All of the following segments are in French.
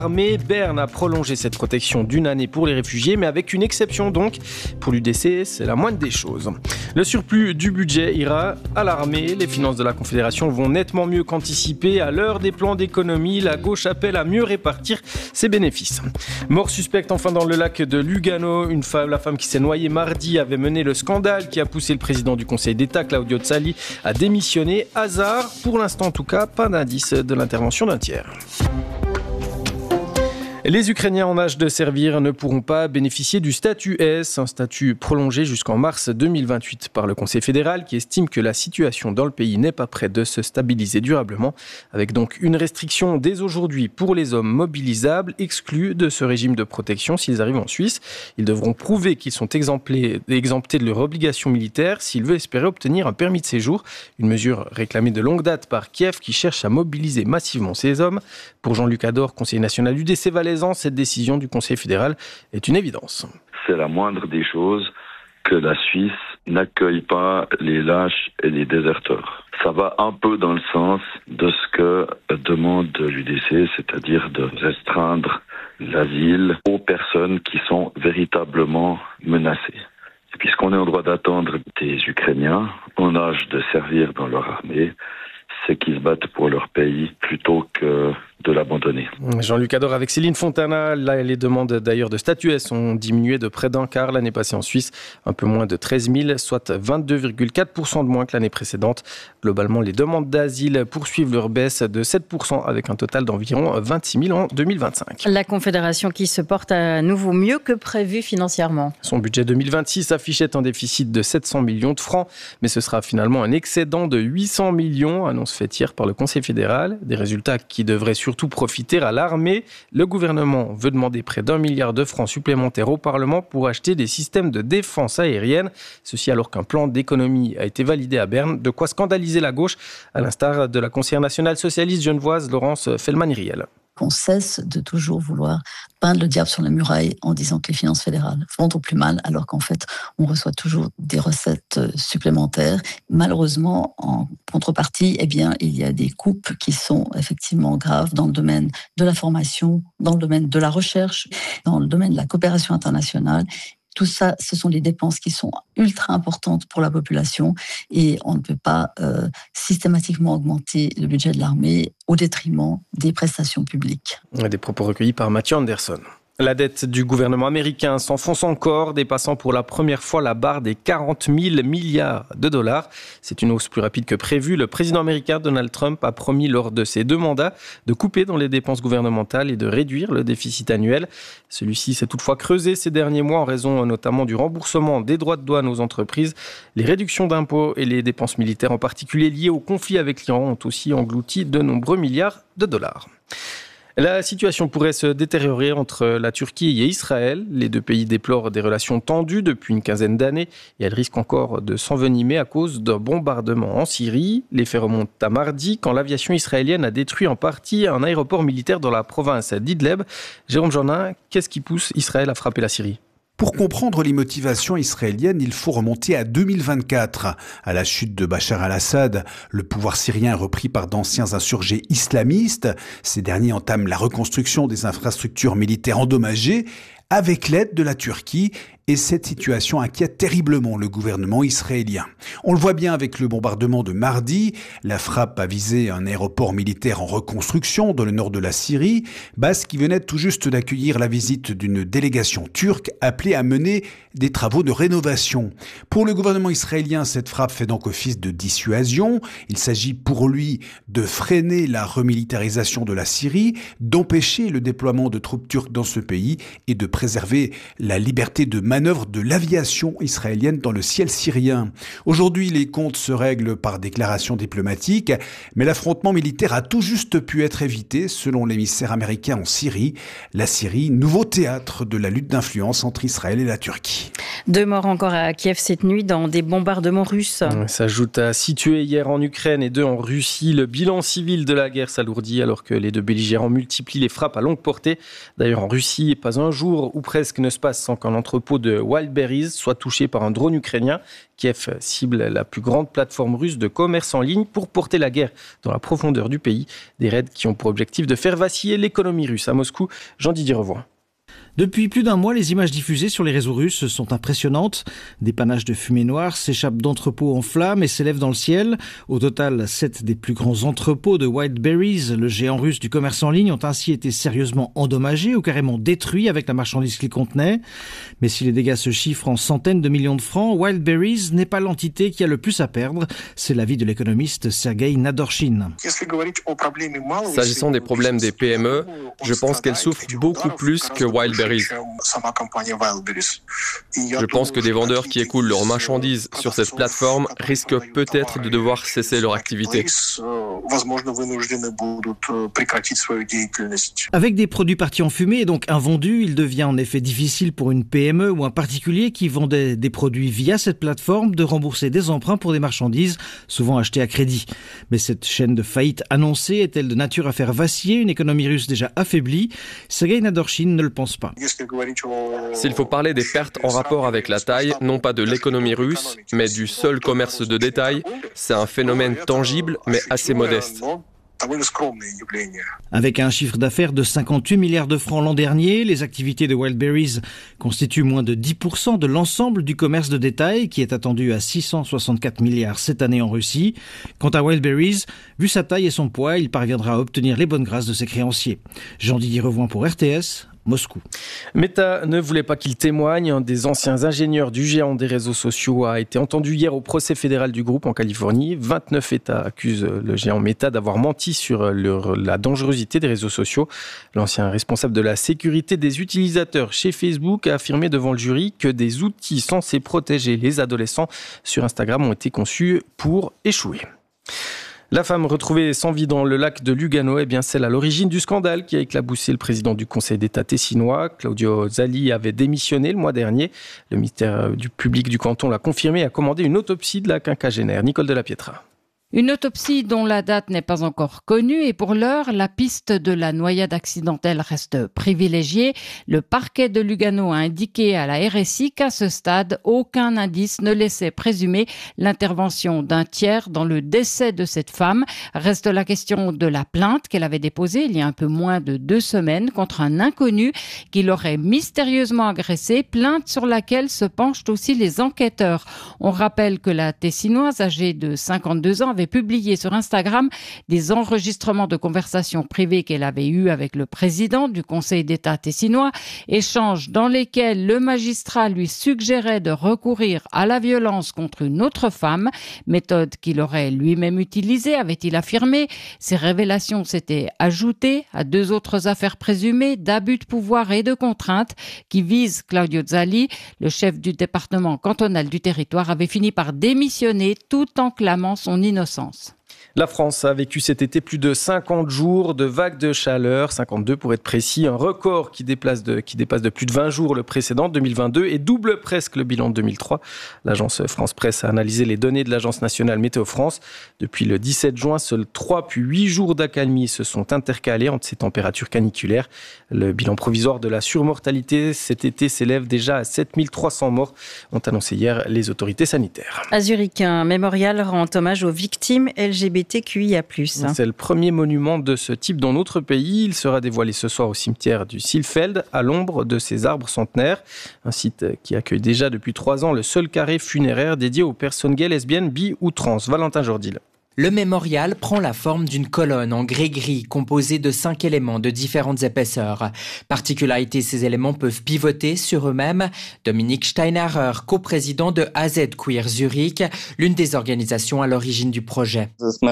Mais Berne a prolongé cette protection d'une année pour les réfugiés, mais avec une exception donc. Pour l'UDC, c'est la moindre des choses. Le surplus du budget ira à l'armée. Les finances de la Confédération vont nettement mieux qu'anticipé. À l'heure des plans d'économie, la gauche appelle à mieux répartir ses bénéfices. Mort suspecte enfin dans le lac de Lugano. La femme qui s'est noyée mardi avait mené le scandale qui a poussé le président du Conseil d'État, Claudio Zali, à démissionner. Hasard, pour l'instant en tout cas, pas d'indice de l'intervention d'un tiers. Les Ukrainiens en âge de servir ne pourront pas bénéficier du statut S, un statut prolongé jusqu'en mars 2028 par le Conseil fédéral qui estime que la situation dans le pays n'est pas près de se stabiliser durablement, avec donc une restriction dès aujourd'hui pour les hommes mobilisables exclus de ce régime de protection s'ils arrivent en Suisse. Ils devront prouver qu'ils sont exemptés de leur obligation militaire s'ils veulent espérer obtenir un permis de séjour, une mesure réclamée de longue date par Kiev qui cherche à mobiliser massivement ces hommes. Pour Jean-Luc Ador, conseiller national UDC Valaisan, cette décision du Conseil fédéral est une évidence. C'est la moindre des choses que la Suisse n'accueille pas les lâches et les déserteurs. Ça va un peu dans le sens de ce que demande l'UDC, c'est-à-dire de restreindre l'asile aux personnes qui sont véritablement menacées. Et puisqu'on est en droit d'attendre des Ukrainiens en âge de servir dans leur armée, c'est qu'ils se battent pour leur pays plutôt que de l'abandonner. Jean-Luc Ador avec Céline Fontana. Là, les demandes d'ailleurs de statut S ont diminué de près d'un quart l'année passée en Suisse, un peu moins de 13 000, soit 22,4% de moins que l'année précédente. Globalement, les demandes d'asile poursuivent leur baisse de 7% avec un total d'environ 26 000 en 2025. La Confédération qui se porte à nouveau mieux que prévu financièrement. Son budget 2026 affichait un déficit de 700 millions de francs, mais ce sera finalement un excédent de 800 millions, annonce faite hier par le Conseil fédéral. Des résultats qui devraient surtout profiter à l'armée. Le gouvernement veut demander près d'1 milliard de francs supplémentaires au Parlement pour acheter des systèmes de défense aérienne. Ceci alors qu'un plan d'économie a été validé à Berne, de quoi scandaliser la gauche, à l'instar de la conseillère nationale socialiste genevoise Laurence Fellman-Riel. Qu'on cesse de toujours vouloir peindre le diable sur la muraille en disant que les finances fédérales vont au plus mal, alors qu'en fait, on reçoit toujours des recettes supplémentaires. Malheureusement, en contrepartie, il y a des coupes qui sont effectivement graves dans le domaine de la formation, dans le domaine de la recherche, dans le domaine de la coopération internationale. Tout ça, ce sont des dépenses qui sont ultra importantes pour la population et on ne peut pas systématiquement augmenter le budget de l'armée au détriment des prestations publiques. Des propos recueillis par Mathieu Anderson. La dette du gouvernement américain s'enfonce encore, dépassant pour la première fois la barre des 40 000 milliards de dollars. C'est une hausse plus rapide que prévu. Le président américain Donald Trump a promis lors de ses 2 mandats de couper dans les dépenses gouvernementales et de réduire le déficit annuel. Celui-ci s'est toutefois creusé ces derniers mois en raison notamment du remboursement des droits de douane aux entreprises. Les réductions d'impôts et les dépenses militaires en particulier liées au conflit avec l'Iran ont aussi englouti de nombreux milliards de dollars. La situation pourrait se détériorer entre la Turquie et Israël. Les deux pays déplorent des relations tendues depuis une quinzaine d'années et elles risquent encore de s'envenimer à cause d'un bombardement en Syrie. Les faits remontent à mardi quand l'aviation israélienne a détruit en partie un aéroport militaire dans la province d'Idleb. Jérôme Jornin, qu'est-ce qui pousse Israël à frapper la Syrie ? Pour comprendre les motivations israéliennes, il faut remonter à 2024. À la chute de Bachar al-Assad, le pouvoir syrien est repris par d'anciens insurgés islamistes. Ces derniers entament la reconstruction des infrastructures militaires endommagées avec l'aide de la Turquie. Et cette situation inquiète terriblement le gouvernement israélien. On le voit bien avec le bombardement de mardi. La frappe a visé un aéroport militaire en reconstruction dans le nord de la Syrie, base qui venait tout juste d'accueillir la visite d'une délégation turque appelée à mener des travaux de rénovation. Pour le gouvernement israélien, cette frappe fait donc office de dissuasion. Il s'agit pour lui de freiner la remilitarisation de la Syrie, d'empêcher le déploiement de troupes turques dans ce pays et de préserver la liberté de manœuvre de l'aviation israélienne dans le ciel syrien. Aujourd'hui, les comptes se règlent par déclaration diplomatique, mais l'affrontement militaire a tout juste pu être évité, selon l'émissaire américain en Syrie. La Syrie, nouveau théâtre de la lutte d'influence entre Israël et la Turquie. 2 morts encore à Kiev cette nuit dans des bombardements russes. S'ajoute à 6 tués hier en Ukraine et 2 en Russie. Le bilan civil de la guerre s'alourdit alors que les deux belligérants multiplient les frappes à longue portée. D'ailleurs, en Russie, pas un jour ou presque ne se passe sans qu'un entrepôt de Wildberries soit touché par un drone ukrainien. Kiev cible la plus grande plateforme russe de commerce en ligne pour porter la guerre dans la profondeur du pays. Des raids qui ont pour objectif de faire vaciller l'économie russe. À Moscou, Jean-Didier Revoix. Depuis plus d'un mois, les images diffusées sur les réseaux russes sont impressionnantes. Des panaches de fumée noire s'échappent d'entrepôts en flammes et s'élèvent dans le ciel. Au total, 7 des plus grands entrepôts de Wildberries, le géant russe du commerce en ligne, ont ainsi été sérieusement endommagés ou carrément détruits avec la marchandise qu'ils contenaient. Mais si les dégâts se chiffrent en centaines de millions de francs, Wildberries n'est pas l'entité qui a le plus à perdre. C'est l'avis de l'économiste Sergei Nadorshin. S'agissant des problèmes des PME, je pense qu'elles souffrent beaucoup plus que Wildberries. Je pense que des vendeurs qui écoulent leurs marchandises sur cette plateforme risquent peut-être de devoir cesser leur activité. Avec des produits partis en fumée et donc invendus, il devient en effet difficile pour une PME ou un particulier qui vendait des produits via cette plateforme de rembourser des emprunts pour des marchandises, souvent achetées à crédit. Mais cette chaîne de faillite annoncée est-elle de nature à faire vaciller une économie russe déjà affaiblie? Sergei Nadorshin ne le pense pas. S'il faut parler des pertes en rapport avec la taille, non pas de l'économie russe, mais du seul commerce de détail, c'est un phénomène tangible mais assez modeste. Avec un chiffre d'affaires de 58 milliards de francs l'an dernier, les activités de Wildberries constituent moins de 10% de l'ensemble du commerce de détail qui est attendu à 664 milliards cette année en Russie. Quant à Wildberries, vu sa taille et son poids, il parviendra à obtenir les bonnes grâces de ses créanciers. Jean-Didier Revoix pour RTS. Moscou. Meta ne voulait pas qu'il témoigne. Un des anciens ingénieurs du géant des réseaux sociaux a été entendu hier au procès fédéral du groupe en Californie. 29 États accusent le géant Meta d'avoir menti sur la dangerosité des réseaux sociaux. L'ancien responsable de la sécurité des utilisateurs chez Facebook a affirmé devant le jury que des outils censés protéger les adolescents sur Instagram ont été conçus pour échouer. La femme retrouvée sans vie dans le lac de Lugano est bien celle à l'origine du scandale qui a éclaboussé le président du Conseil d'État tessinois. Claudio Zali avait démissionné le mois dernier. Le ministère du public du canton l'a confirmé et a commandé une autopsie de la quinquagénaire. Nicole Delapietra. Une autopsie dont la date n'est pas encore connue et pour l'heure, la piste de la noyade accidentelle reste privilégiée. Le parquet de Lugano a indiqué à la RSI qu'à ce stade, aucun indice ne laissait présumer l'intervention d'un tiers dans le décès de cette femme. Reste la question de la plainte qu'elle avait déposée il y a un peu moins de 2 semaines contre un inconnu qui l'aurait mystérieusement agressée, plainte sur laquelle se penchent aussi les enquêteurs. On rappelle que la Tessinoise âgée de 52 ans avait publié sur Instagram des enregistrements de conversations privées qu'elle avait eues avec le président du Conseil d'État tessinois, échanges dans lesquels le magistrat lui suggérait de recourir à la violence contre une autre femme, méthode qu'il aurait lui-même utilisée, avait-il affirmé. Ces révélations s'étaient ajoutées à 2 autres affaires présumées d'abus de pouvoir et de contrainte qui visent Claudio Zali. Le chef du département cantonal du territoire avait fini par démissionner tout en clamant son innocence. La France a vécu cet été plus de 50 jours de vagues de chaleur, 52 pour être précis, un record qui dépasse de plus de 20 jours le précédent, 2022, et double presque le bilan de 2003. L'agence France Presse a analysé les données de l'Agence nationale Météo France. Depuis le 17 juin, seuls 3 puis 8 jours d'accalmie se sont intercalés entre ces températures caniculaires. Le bilan provisoire de la surmortalité cet été s'élève déjà à 7300 morts, ont annoncé hier les autorités sanitaires. À Zurich, un mémorial rend hommage aux victimes LGBTQIA+. C'est le premier monument de ce type dans notre pays. Il sera dévoilé ce soir au cimetière du Silfeld, à l'ombre de ces arbres centenaires. Un site qui accueille déjà depuis 3 ans le seul carré funéraire dédié aux personnes gays, lesbiennes, bi ou trans. Valentin Jourdil. Le mémorial prend la forme d'une colonne en grès-gris composée de 5 éléments de différentes épaisseurs. Particularité, ces éléments peuvent pivoter sur eux-mêmes. Dominique Steinharer, coprésident de AZ Queer Zurich, l'une des organisations à l'origine du projet.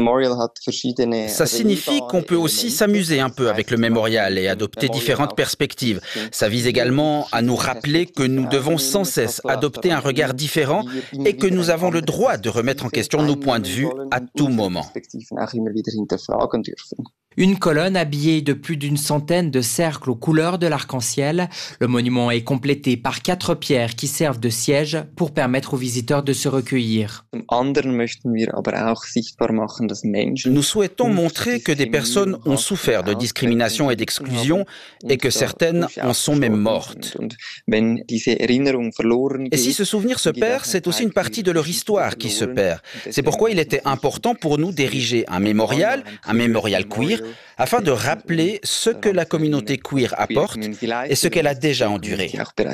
Ça signifie qu'on peut aussi s'amuser un peu avec le mémorial et adopter différentes perspectives. Ça vise également à nous rappeler que nous devons sans cesse adopter un regard différent et que nous avons le droit de remettre en question nos points de vue à tout moment. Une colonne habillée de plus d'une centaine de cercles aux couleurs de l'arc-en-ciel. Le monument est complété par 4 pierres qui servent de siège pour permettre aux visiteurs de se recueillir. Nous souhaitons montrer que des personnes ont souffert de discrimination et d'exclusion et que certaines en sont même mortes. Et si ce souvenir se perd, c'est aussi une partie de leur histoire qui se perd. C'est pourquoi il était important pour nous d'ériger un mémorial queer, afin de rappeler ce que la communauté queer apporte et ce qu'elle a déjà enduré.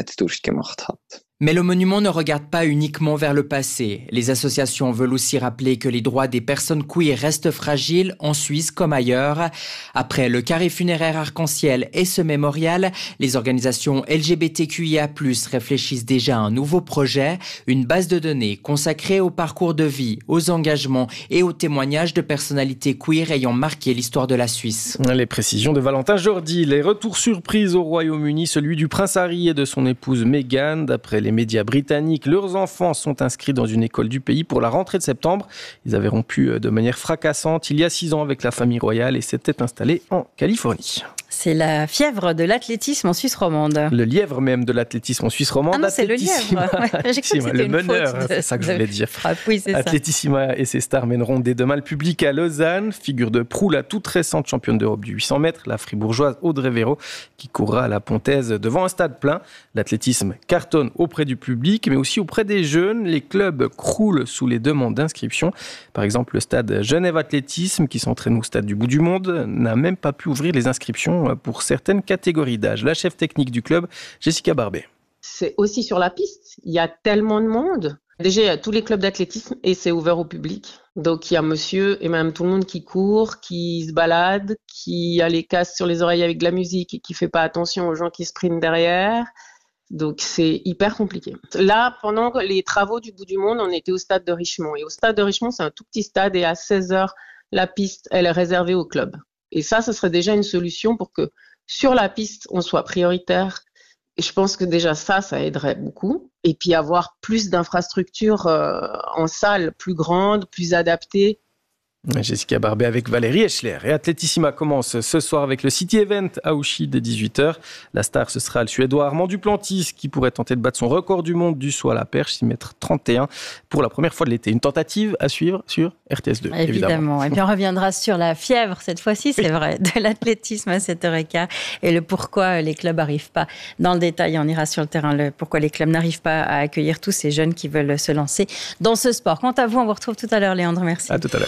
Mais le monument ne regarde pas uniquement vers le passé. Les associations veulent aussi rappeler que les droits des personnes queer restent fragiles en Suisse comme ailleurs. Après le carré funéraire arc-en-ciel et ce mémorial, les organisations LGBTQIA+, réfléchissent déjà à un nouveau projet, une base de données consacrée au parcours de vie, aux engagements et aux témoignages de personnalités queer ayant marqué l'histoire de la Suisse. Les précisions de Valentin Jordi. Les retours surprises au Royaume-Uni, celui du prince Harry et de son épouse Meghan. D'après les médias britanniques, leurs enfants sont inscrits dans une école du pays pour la rentrée de septembre. Ils avaient rompu de manière fracassante il y a 6 ans avec la famille royale et s'étaient installés en Californie. C'est la fièvre de l'athlétisme en Suisse romande. Le lièvre même de l'athlétisme en Suisse romande. Ah non, c'est le lièvre. J'ai cru que le meneur, c'est ça que je voulais dire. Oui, c'est Atletissima ça. Et ses stars mèneront dès demain le public à Lausanne. Figure de proue, la toute récente championne d'Europe du 800 mètres, la fribourgeoise Audrey Véro, qui courra à la Pontaise devant un stade plein. L'athlétisme cartonne auprès du public, mais aussi auprès des jeunes. Les clubs croulent sous les demandes d'inscription. Par exemple, le stade Genève Athlétisme, qui s'entraîne au stade du bout du monde, n'a même pas pu ouvrir les inscriptions pour certaines catégories d'âge. La chef technique du club, Jessica Barbet. C'est aussi sur la piste. Il y a tellement de monde. Déjà, il y a tous les clubs d'athlétisme et c'est ouvert au public. Donc, il y a monsieur et même tout le monde qui court, qui se balade, qui a les casques sur les oreilles avec de la musique et qui fait pas attention aux gens qui sprintent derrière. Donc, c'est hyper compliqué. Là, pendant les travaux du bout du monde, on était au stade de Richmond. Et au stade de Richmond, c'est un tout petit stade et à 16h, la piste, elle est réservée au club. Et ça serait déjà une solution pour que sur la piste, on soit prioritaire. Et je pense que déjà ça aiderait beaucoup. Et puis avoir plus d'infrastructures en salle plus grandes, plus adaptées. Jessica Barbet avec Valérie Eschler. Et Atletissima commence ce soir avec le City Event à Ouchy dès 18h. La star, ce sera le Suédois Armand Duplantis qui pourrait tenter de battre son record du monde du saut à la perche, 6,31 m pour la première fois de l'été. Une tentative à suivre sur RTS2. Évidemment. Et puis on reviendra sur la fièvre, cette fois-ci, c'est vrai, de l'athlétisme à 7h15 et le pourquoi les clubs n'arrivent pas. Dans le détail, on ira sur le terrain, le pourquoi les clubs n'arrivent pas à accueillir tous ces jeunes qui veulent se lancer dans ce sport. Quant à vous, on vous retrouve tout à l'heure, Léandre. Merci. À tout à l'heure.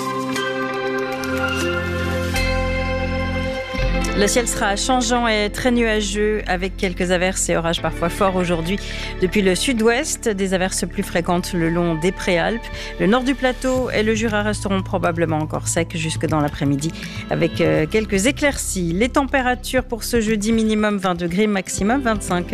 Le ciel sera changeant et très nuageux avec quelques averses et orages parfois forts aujourd'hui. Depuis le sud-ouest, des averses plus fréquentes le long des Préalpes. Le nord du plateau et le Jura resteront probablement encore secs jusque dans l'après-midi avec quelques éclaircies. Les températures pour ce jeudi, minimum 20 degrés, maximum 25.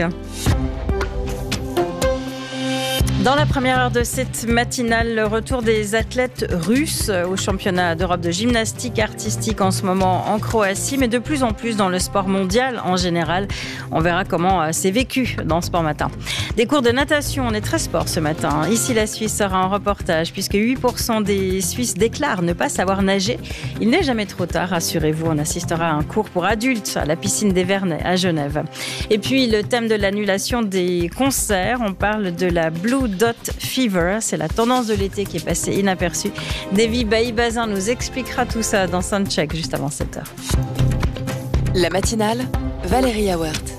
Dans la première heure de cette matinale, le retour des athlètes russes au championnat d'Europe de gymnastique artistique en ce moment en Croatie, mais de plus en plus dans le sport mondial en général. On verra comment c'est vécu dans Sport Matin. Des cours de natation, on est très sport ce matin. Ici, la Suisse sera en reportage puisque 8% des Suisses déclarent ne pas savoir nager. Il n'est jamais trop tard, rassurez-vous. On assistera à un cours pour adultes à la piscine des Vernets à Genève. Et puis, le thème de l'annulation des concerts, on parle de la Blue Dot Fever, c'est la tendance de l'été qui est passée inaperçue. Davy Bailly-Bazin nous expliquera tout ça dans Soundcheck juste avant 7h. La matinale, Valérie Awert.